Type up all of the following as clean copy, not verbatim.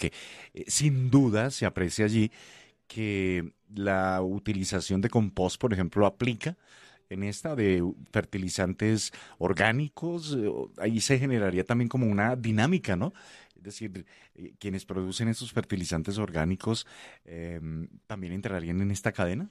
porque sin duda se aprecia allí que la utilización de compost, por ejemplo, aplica en esta de fertilizantes orgánicos. Ahí se generaría también como una dinámica, ¿no? Es decir, quienes producen esos fertilizantes orgánicos también entrarían en esta cadena.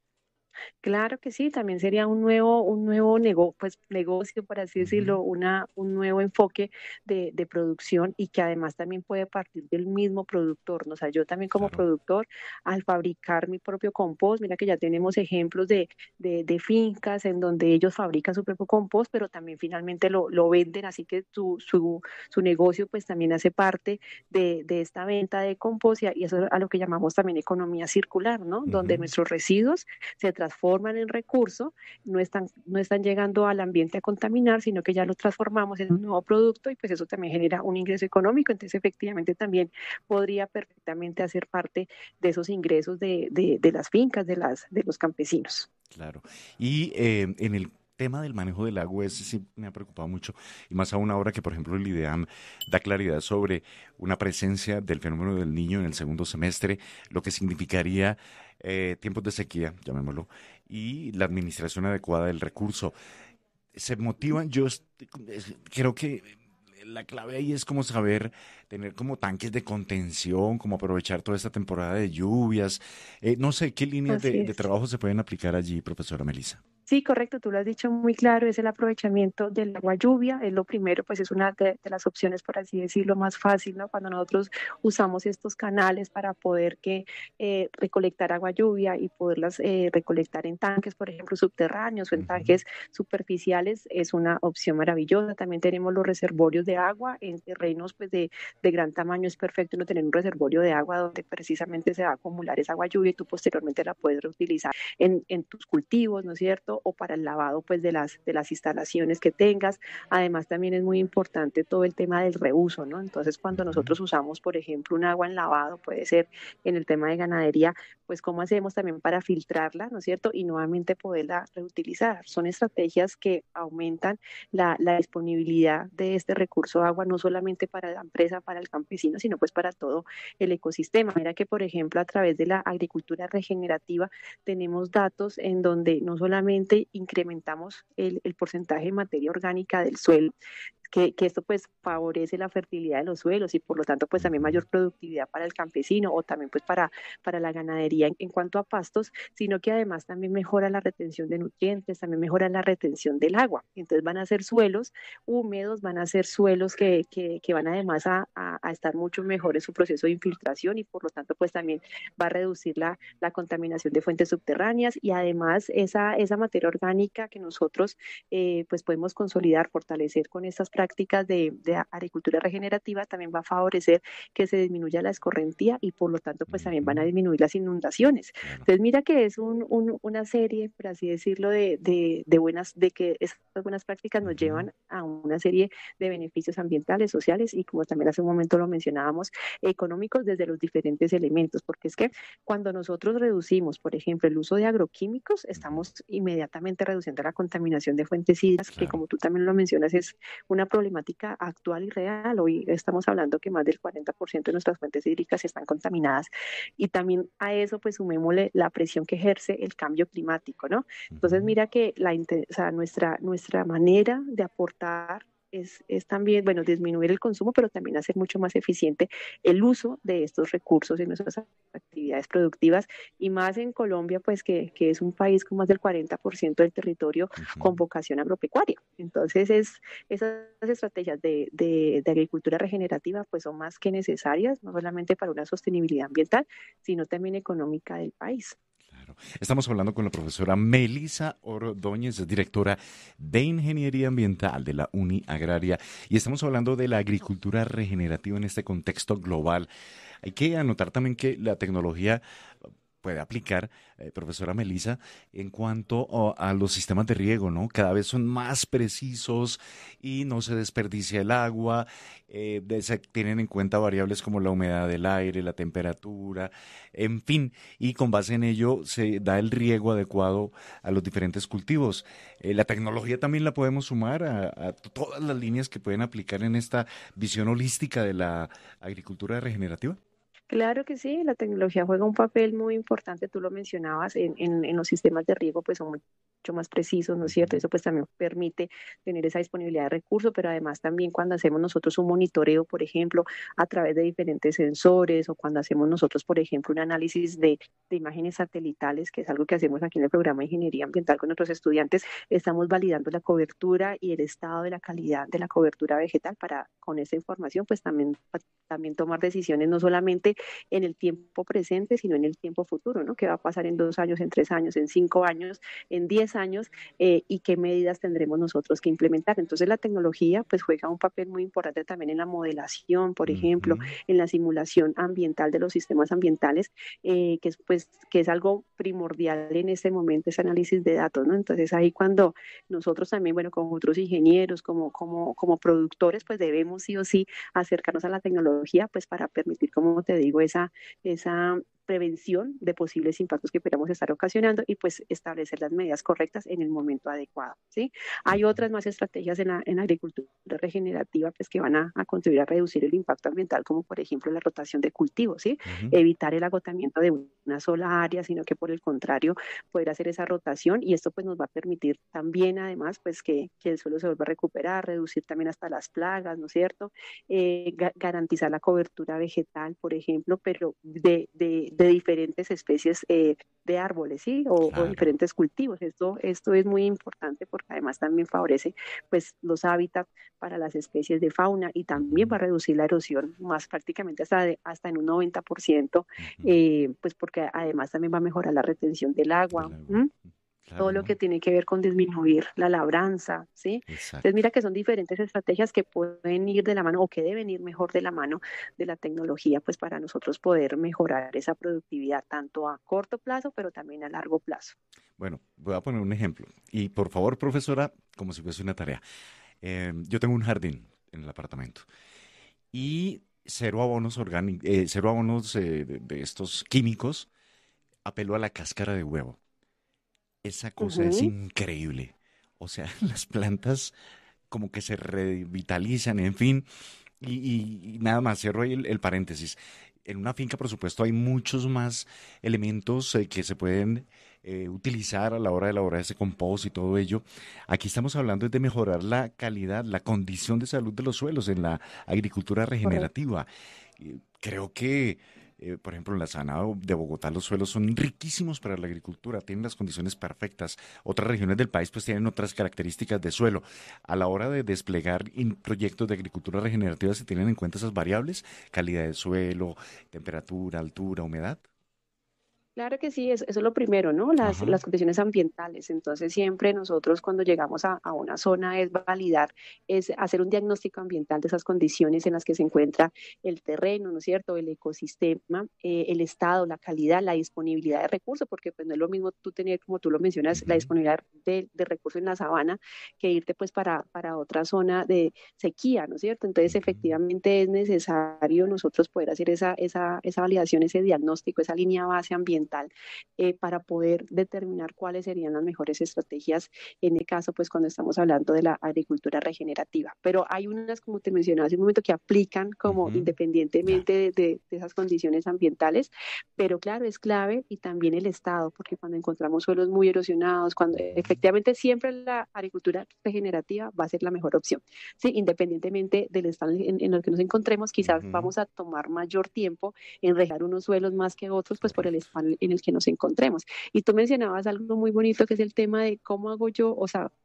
Claro que sí, también sería pues, negocio, por así Ujú. decirlo, un nuevo enfoque de producción y que además también puede partir del mismo productor, ¿no? O sea, yo también como Claro. productor, al fabricar mi propio compost, mira que ya tenemos ejemplos de fincas en donde ellos fabrican su propio compost, pero también finalmente lo venden, así que su negocio pues también hace parte de esta venta de compost y eso es a lo que llamamos también economía circular, ¿no? Donde Ujú. nuestros residuos se transforman en recurso, no están llegando al ambiente a contaminar, sino que ya los transformamos en un nuevo producto y pues eso también genera un ingreso económico. Entonces, efectivamente, también podría perfectamente hacer parte de esos ingresos de las fincas, de los campesinos. Claro. Y en el tema del manejo del agua, ese sí me ha preocupado mucho, y más aún ahora que, por ejemplo, el IDEAM da claridad sobre una presencia del fenómeno del niño en el segundo semestre, lo que significaría tiempos de sequía, llamémoslo, y la administración adecuada del recurso. Se motivan, creo que la clave ahí es como saber tener como tanques de contención, como aprovechar toda esta temporada de lluvias. No sé qué líneas Así de es. trabajo se pueden aplicar allí, profesora Melissa. Sí, correcto, tú lo has dicho muy claro, es el aprovechamiento del agua lluvia, es lo primero, pues es una de las opciones, por así decirlo, más fácil, ¿no? Cuando nosotros usamos estos canales para poder recolectar agua lluvia y poderlas recolectar en tanques, por ejemplo, subterráneos o en Ujú. tanques superficiales, es una opción maravillosa. También tenemos los reservorios de agua en terrenos pues de gran tamaño, es perfecto no tener un reservorio de agua donde precisamente se va a acumular esa agua lluvia y tú posteriormente la puedes reutilizar en tus cultivos, ¿no es cierto? O para el lavado pues de las instalaciones que tengas. Además también es muy importante todo el tema del reuso, ¿no? Entonces cuando Ujú. nosotros usamos, por ejemplo, un agua en lavado, puede ser en el tema de ganadería, pues cómo hacemos también para filtrarla, ¿no es cierto? Y nuevamente poderla reutilizar. Son estrategias que aumentan la disponibilidad de este recurso de agua, no solamente para la empresa, para el campesino, sino pues para todo el ecosistema. Mira que, por ejemplo, a través de la agricultura regenerativa, tenemos datos en donde no solamente incrementamos el porcentaje de materia orgánica del suelo, que esto pues favorece la fertilidad de los suelos y por lo tanto pues también Ujú. mayor productividad para el campesino o también pues para la ganadería en cuanto a pastos, sino que además también mejora la retención de nutrientes, también mejora la retención del agua. Entonces van a ser suelos húmedos, van a ser suelos que van además a estar mucho mejor en su proceso de infiltración y por lo tanto pues también va a reducir la contaminación de fuentes subterráneas y además esa materia orgánica que nosotros pues podemos consolidar, fortalecer con estas prácticas de agricultura regenerativa, también va a favorecer que se disminuya la escorrentía y por lo tanto pues también Ujú. van a disminuir las inundaciones. Claro. Entonces mira que es una serie, por así decirlo, de que estas buenas prácticas nos Ujú. llevan a una serie de beneficios ambientales, sociales y como también hace un momento lo mencionábamos, económicos desde los diferentes elementos, porque es que cuando nosotros reducimos, por ejemplo, el uso de agroquímicos, Ujú. estamos inmediatamente reduciendo la contaminación de fuentes hídricas, que Claro. como tú también lo mencionas, es una problemática actual y real. Hoy estamos hablando que más del 40% de nuestras fuentes hídricas están contaminadas y también a eso pues sumémosle la presión que ejerce el cambio climático, ¿no? Entonces Ujú. mira que o sea, nuestra manera de aportar es también, bueno, disminuir el consumo, pero también hacer mucho más eficiente el uso de estos recursos en nuestras actividades productivas y más en Colombia, pues que es un país con más del 40% del territorio Ujú. con vocación agropecuaria. Entonces, esas estrategias de agricultura regenerativa pues son más que necesarias, no solamente para una sostenibilidad ambiental, sino también económica del país. Claro. Estamos hablando con la profesora Melissa Ordóñez, es directora de Ingeniería Ambiental de la Uni Agraria, y estamos hablando de la agricultura regenerativa en este contexto global. Hay que anotar también que la tecnología puede aplicar, profesora Melissa, en cuanto a los sistemas de riego, ¿no? Cada vez son más precisos y no se desperdicia el agua, se tienen en cuenta variables como la humedad del aire, la temperatura, en fin, y con base en ello se da el riego adecuado a los diferentes cultivos. La tecnología también la podemos sumar a todas las líneas que pueden aplicar en esta visión holística de la agricultura regenerativa. Claro que sí, la tecnología juega un papel muy importante, tú lo mencionabas, en los sistemas de riego, pues son mucho más precisos, ¿no es cierto? Ujú. Eso pues también permite tener esa disponibilidad de recursos, pero además también cuando hacemos nosotros un monitoreo, por ejemplo, a través de diferentes sensores o cuando hacemos nosotros, por ejemplo, un análisis de imágenes satelitales, que es algo que hacemos aquí en el programa de Ingeniería Ambiental con nuestros estudiantes, estamos validando la cobertura y el estado de la calidad de la cobertura vegetal para con esa información pues también tomar decisiones no solamente en el tiempo presente, sino en el tiempo futuro, ¿no? ¿Qué va a pasar en 2 años, en 3 años, en 5 años, en 10 años y qué medidas tendremos nosotros que implementar? Entonces la tecnología pues juega un papel muy importante también en la modelación, por ejemplo, Ujú. en la simulación ambiental de los sistemas ambientales, que es algo primordial en este momento, ese análisis de datos, ¿no? Entonces ahí cuando nosotros también, bueno, como otros ingenieros, como productores, pues debemos sí o sí acercarnos a la tecnología, pues para permitir, como te digo, esa prevención de posibles impactos que podamos estar ocasionando y pues establecer las medidas correctas en el momento adecuado, ¿sí? Hay otras más estrategias en la agricultura regenerativa pues que van a contribuir a reducir el impacto ambiental, como por ejemplo la rotación de cultivos, ¿sí? Ujú. Evitar el agotamiento de una sola área, sino que por el contrario poder hacer esa rotación y esto pues nos va a permitir también además pues que el suelo se vuelva a recuperar, reducir también hasta las plagas, ¿no es cierto? Garantizar la cobertura vegetal, por ejemplo, pero de diferentes especies de árboles, ¿sí? O Claro. diferentes cultivos. Esto es muy importante porque además también favorece pues los hábitats para las especies de fauna y también va Ujú. a reducir la erosión más prácticamente hasta en un 90%, Ujú. pues porque además también va a mejorar la retención del agua. Del agua. ¿M? Todo Claro, lo que ¿no? tiene que ver con disminuir la labranza, ¿sí? Entonces Exacto. mira que son diferentes estrategias que pueden ir de la mano o que deben ir mejor de la mano de la tecnología, pues para nosotros poder mejorar esa productividad tanto a corto plazo, pero también a largo plazo. Bueno, voy a poner un ejemplo. Y por favor, profesora, como si fuese una tarea. Yo tengo un jardín en el apartamento y cero abonos orgánicos, cero abonos de estos químicos, apelo a la cáscara de huevo. Esa cosa es Ujú. increíble. O sea, las plantas como que se revitalizan, en fin. Y nada más, cierro ahí el paréntesis. En una finca, por supuesto, hay muchos más elementos que se pueden utilizar a la hora de elaborar ese compost y todo ello. Aquí estamos hablando de mejorar la calidad, la condición de salud de los suelos en la agricultura Correcto. regenerativa. Creo que, por ejemplo, en la Sabana de Bogotá los suelos son riquísimos para la agricultura, tienen las condiciones perfectas. Otras regiones del país pues tienen otras características de suelo. A la hora de desplegar proyectos de agricultura regenerativa se tienen en cuenta esas variables, calidad de suelo, temperatura, altura, humedad. Claro que sí, eso es lo primero, ¿no? Ajá. Las condiciones ambientales. Entonces, siempre nosotros cuando llegamos a una zona es validar, es hacer un diagnóstico ambiental de esas condiciones en las que se encuentra el terreno, ¿no es cierto? El ecosistema, el estado, la calidad, la disponibilidad de recursos, porque pues no es lo mismo tú tener, como tú lo mencionas, la Ujú. disponibilidad de recursos en la sabana que irte pues para otra zona de sequía, ¿no es cierto? Entonces, Ujú. efectivamente es necesario nosotros poder hacer esa validación, ese diagnóstico, esa línea base ambiental para poder determinar cuáles serían las mejores estrategias en el caso, pues cuando estamos hablando de la agricultura regenerativa. Pero hay unas, como te mencionaba hace un momento, que aplican como Ujú. Ya. independientemente de esas condiciones ambientales, pero claro, es clave y también el Estado, porque cuando encontramos suelos muy erosionados, cuando Ujú. efectivamente siempre la agricultura regenerativa va a ser la mejor opción, ¿sí? Independientemente del estado en el que nos encontremos, quizás Ujú. vamos a tomar mayor tiempo en regar unos suelos más que otros, pues por el Correcto. estado en el que nos encontremos. Y tú mencionabas algo muy bonito que es el tema de cómo hago yo, o sea,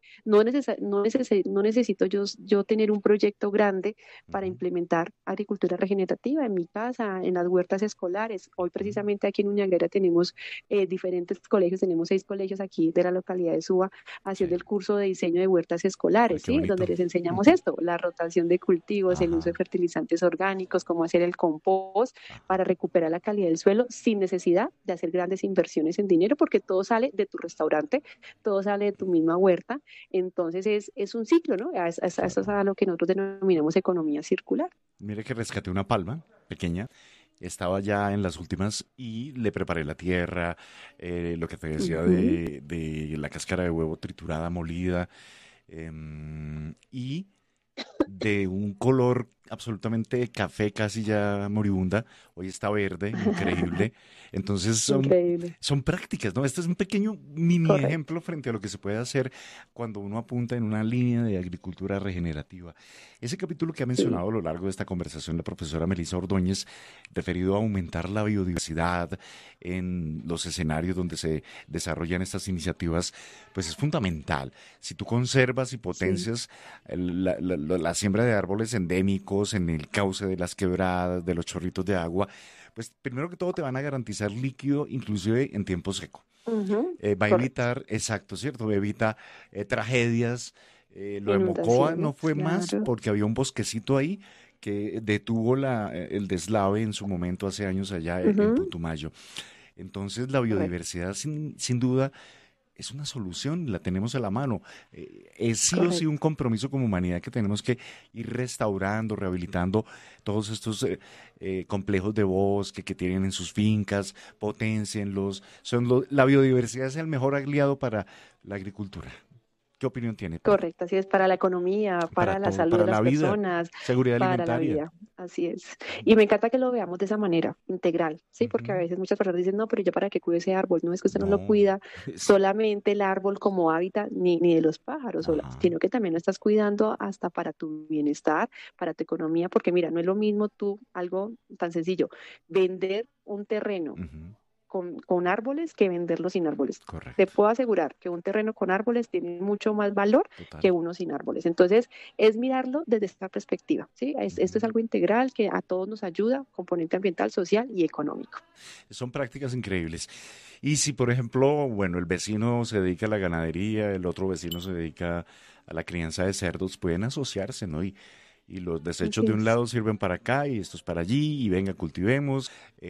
No necesito yo tener un proyecto grande para Ujú, implementar agricultura regenerativa en mi casa, en las huertas escolares. Hoy ujú. precisamente aquí en Uñaguera tenemos diferentes colegios, tenemos 6 colegios aquí de la localidad de Suba haciendo Sí. el curso de diseño de huertas Ay, escolares, qué ¿sí? Donde bonito. les enseñamos esto, la rotación de cultivos, el uso Ajá, de fertilizantes orgánicos, cómo hacer el compost ajá. para recuperar la calidad del suelo sin necesidad de hacer grandes inversiones en dinero, porque todo sale de tu restaurante, todo sale de tu misma huerta. Entonces es un ciclo, ¿no? Eso es Claro. a lo que nosotros denominamos economía circular. Mire que rescaté una palma pequeña. Estaba ya en las últimas y le preparé la tierra, lo que te decía Ujú. de la cáscara de huevo triturada, molida, y de un color absolutamente café, casi ya moribunda. Hoy está verde, increíble. Entonces Increíble. son prácticas, ¿no? Este es un pequeño mini Correcto. ejemplo frente a lo que se puede hacer cuando uno apunta en una línea de agricultura regenerativa. Ese capítulo que ha Sí, mencionado a lo largo de esta conversación la profesora Melissa Ordóñez, referido a aumentar la biodiversidad en los escenarios donde se desarrollan estas iniciativas, pues es fundamental. Si tú conservas y sí. potencias la siembra de árboles endémicos en el cauce de las quebradas, de los chorritos de agua, pues primero que todo te van a garantizar líquido, inclusive en tiempo seco. Ujú. Va a Correcto. evitar, exacto, ¿cierto? Evita tragedias. Lo de Mocoa no Inundaciones, fue más claro. porque había un bosquecito ahí que detuvo el deslave en su momento hace años allá en Ujú. Putumayo. Entonces la Correcto, biodiversidad sin duda es una solución, la tenemos a la mano. Es sí o sí un correcto. compromiso como humanidad que tenemos que ir restaurando, rehabilitando todos estos complejos de bosque que tienen en sus fincas, potencienlos. La biodiversidad es el mejor aliado para la agricultura. ¿Qué opinión tiene? Correcto, así es para la economía, Para para la todo, salud de para la las vida, personas, seguridad para la alimentaria. vida, así es. Y me encanta que lo veamos de esa manera, integral, ¿sí? Porque a Ujú. veces muchas personas dicen, no, pero yo para qué cuido ese árbol, no es que usted no lo No, cuida es, solamente el árbol como hábitat, ni de los pájaros, ajá, sino que también lo estás cuidando hasta para tu bienestar, para tu economía, porque mira, no es lo mismo tú, algo tan sencillo, vender un terreno ujú, con árboles que venderlo sin árboles. Te correcto, puedo asegurar que un terreno con árboles tiene mucho más valor total. que uno sin árboles. Entonces, es mirarlo desde esta perspectiva, ¿sí? Esto es Ujú. algo integral que a todos nos ayuda, componente ambiental, social y económico. Son prácticas increíbles. Y si, por ejemplo, bueno, el vecino se dedica a la ganadería, el otro vecino se dedica a la crianza de cerdos, pueden asociarse, ¿no? Y los desechos Así de un es. lado sirven para acá y estos para allí, y venga, cultivemos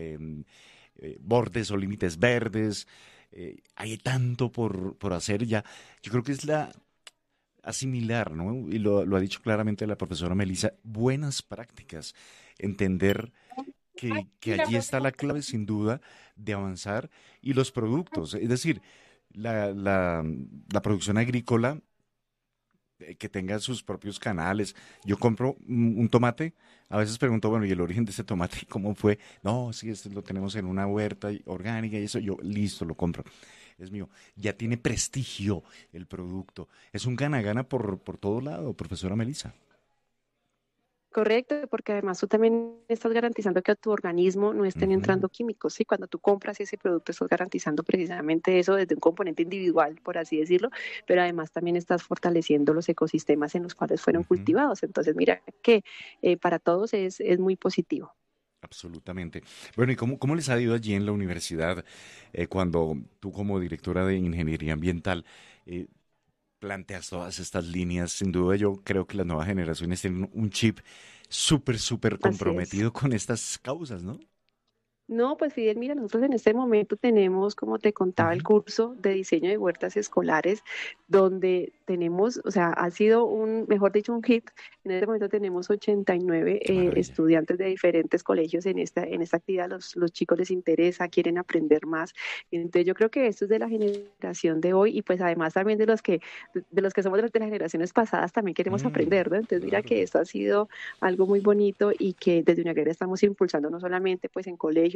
bordes o límites verdes. Hay tanto por hacer ya. Yo creo que es la asimilar, ¿no? Y lo ha dicho claramente la profesora Melissa, buenas prácticas, entender que allí está la clave sin duda de avanzar y los productos, es decir, la, la, la producción agrícola que tenga sus propios canales. Yo compro un tomate, a veces pregunto, bueno, ¿y el origen de ese tomate cómo fue? No, sí, este lo tenemos en una huerta orgánica y eso, yo listo, lo compro. Es mío. Ya tiene prestigio el producto. Es un gana-gana por todo lado, profesora Melissa. Correcto, porque además tú también estás garantizando que a tu organismo no estén Ujú, entrando químicos, ¿sí? Cuando tú compras ese producto estás garantizando precisamente eso desde un componente individual, por así decirlo, pero además también estás fortaleciendo los ecosistemas en los cuales fueron ujú. cultivados. Entonces, mira que para todos es muy positivo. Absolutamente. Bueno, ¿y cómo les ha ido allí en la universidad cuando tú como directora de ingeniería ambiental eh, planteas todas estas líneas? Sin duda yo creo que las nuevas generaciones tienen un chip súper, súper Así es. comprometido con estas causas, ¿no? No, pues Fidel, mira, nosotros en este momento tenemos, como te contaba, el Ujú. curso de diseño de huertas escolares, donde tenemos, o sea, ha sido mejor dicho, un hit. En este momento tenemos 89 Qué maravilla. estudiantes de diferentes colegios en esta actividad. Los chicos les interesa, quieren aprender más. Entonces, yo creo que esto es de la generación de hoy y pues además también de los que somos de las generaciones pasadas también queremos Mm, aprender, ¿no? Entonces, mira claro. que esto ha sido algo muy bonito y que desde Uñaguera estamos impulsando no solamente pues en colegios,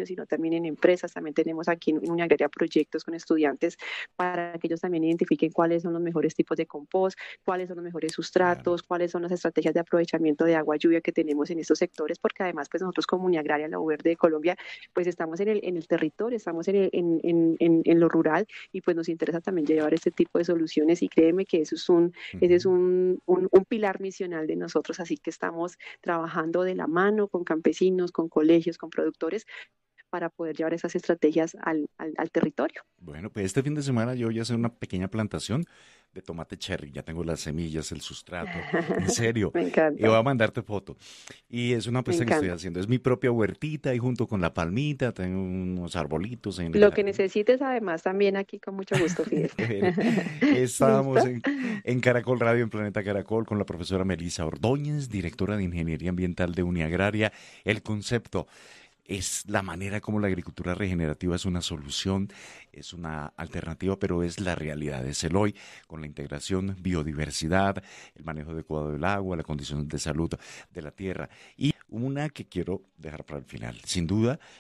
colegios, sino también en empresas. También tenemos aquí en Uniagraria proyectos con estudiantes para que ellos también identifiquen cuáles son los mejores tipos de compost, cuáles son los mejores Claro. sustratos, cuáles son las estrategias de aprovechamiento de agua lluvia que tenemos en estos sectores, porque además pues nosotros como Uniagraria, la UVerde de Colombia, pues estamos en el territorio, estamos en lo rural y pues nos interesa también llevar este tipo de soluciones y créeme que eso es ese es Ujú. un pilar misional de nosotros, así que estamos trabajando de la mano con campesinos, con colegios, con productores para poder llevar esas estrategias al territorio. Bueno, pues este fin de semana yo voy a hacer una pequeña plantación de tomate cherry. Ya tengo las semillas, el sustrato, en serio. Me Y voy encanta, a mandarte foto. Y es una me apuesta que estoy encanta. haciendo. Es mi propia huertita y junto con la palmita tengo unos arbolitos en el Lo que jardín. necesites, además, también aquí con mucho gusto, Fidel. Bueno, estábamos ¿Listo? en Caracol Radio, en Planeta Caracol, con la profesora Melisa Ordóñez, directora de Ingeniería Ambiental de Uniagraria. El concepto es la manera como la agricultura regenerativa es una solución, es una alternativa, pero es la realidad, es el hoy, con la integración, biodiversidad, el manejo adecuado del agua, la condición de salud de la tierra. Y una que quiero dejar para el final, sin duda,